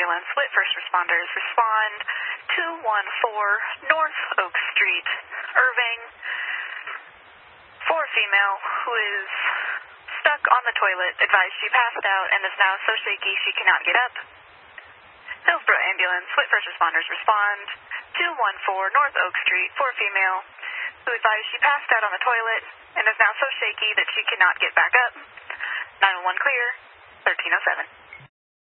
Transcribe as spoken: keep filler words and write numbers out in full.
ambulance with first responders. Respond two one four North Oak Street, Irving, for a female who is stuck on the toilet. Advised she passed out and is now so shaky she cannot get up. Hillsborough ambulance with first responders. Respond two one four North Oak Street for a female who advised she passed out on the toilet and is now so shaky that she cannot get back up. nine one one clear, thirteen oh seven.